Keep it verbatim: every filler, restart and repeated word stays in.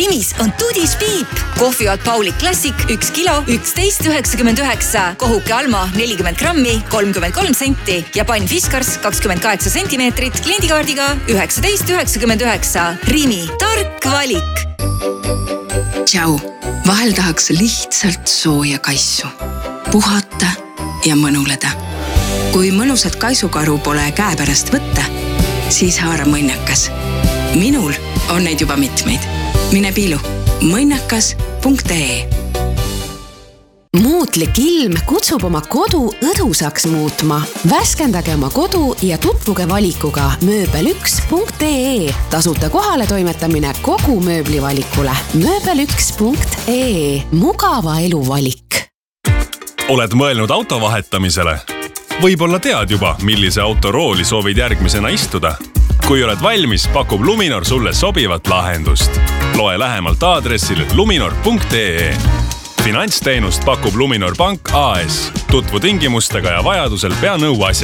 Rimis on Tudis Piip. Kohvijoad Pauli Classic üks kilo, üksteist üheksakümmend üheksa. Kohuke Alma nelikümmend grammi, kolmkümmend kolm senti. Ja pann Fiskars kakskümmend kaheksa sentimeetrit kliendikaardiga üheksateist üheksakümmend üheksa. Rimi, tark valik. Tšau, vahel tahaks lihtsalt sooja kaisu. Puhata ja mõnuleda. Kui mõnusat kaisukaru pole käepärast võtta, siis haara mõnnakas. Minul on neid juba mitmeid. Mine piilu mõnnakas punkt ee. Muutlik ilm kutsub oma kodu õdusaks muutma. Värskendage oma kodu ja tutvuge valikuga mööbel üks punkt ee. Tasuta kohale toimetamine kogu mööblivalikule. mööbel üks punkt ee. Mugava elu valik. Oled mõelnud auto vahetamisele? Võib-olla tead juba, millise auto rooli soovid järgmisena istuda. Kui oled valmis, pakub Luminor sulle sobivat lahendust. Loe lähemalt aadressil luminor punkt ee. Finantsteenust pakub Luminor Pank A S. Tutvu tingimustega ja vajadusel pea nõu asja.